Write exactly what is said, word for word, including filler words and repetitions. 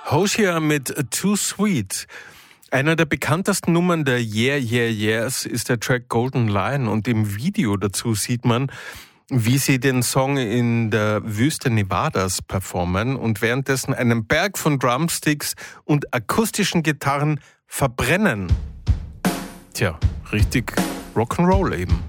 Hozier mit Too Sweet. Einer der bekanntesten Nummern der Yeah Yeah Yeahs ist der Track Golden Lion und im Video dazu sieht man, wie sie den Song in der Wüste Nevadas performen und währenddessen einen Berg von Drumsticks und akustischen Gitarren verbrennen. Tja, richtig Rock'n'Roll eben.